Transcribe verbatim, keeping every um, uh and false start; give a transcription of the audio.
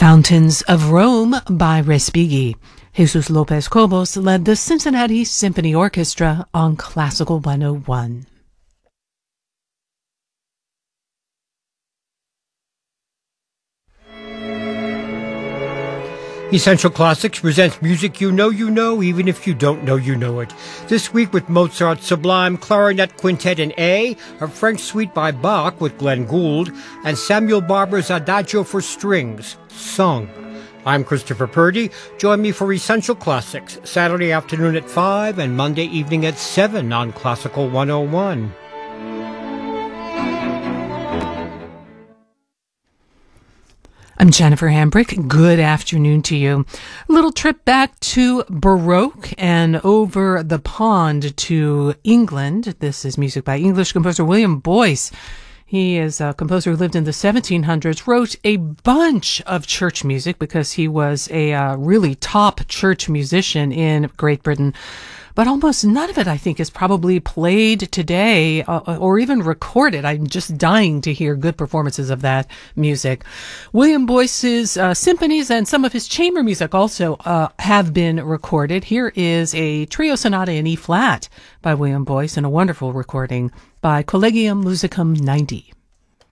Fountains of Rome by Respighi. Jesus Lopez Cobos led the Cincinnati Symphony Orchestra on Classical one oh one. Essential Classics presents music you know you know, even if you don't know you know it. This week with Mozart's Sublime Clarinet Quintet in A, a French suite by Bach with Glenn Gould, and Samuel Barber's Adagio for Strings, sung. I'm Christopher Purdy. Join me for Essential Classics, Saturday afternoon at five and Monday evening at seven on Classical one oh one. I'm Jennifer Hambrick. Good afternoon to you. A little trip back to Baroque and over the pond to England. This is music by English composer William Boyce. He is a composer who lived in the seventeen hundreds, wrote a bunch of church music because he was a uh, really top church musician in Great Britain. But almost none of it, I think, is probably played today uh, or even recorded. I'm just dying to hear good performances of that music. William Boyce's uh, symphonies and some of his chamber music also uh, have been recorded. Here is a trio sonata in E-flat by William Boyce and a wonderful recording by Collegium Musicum ninety.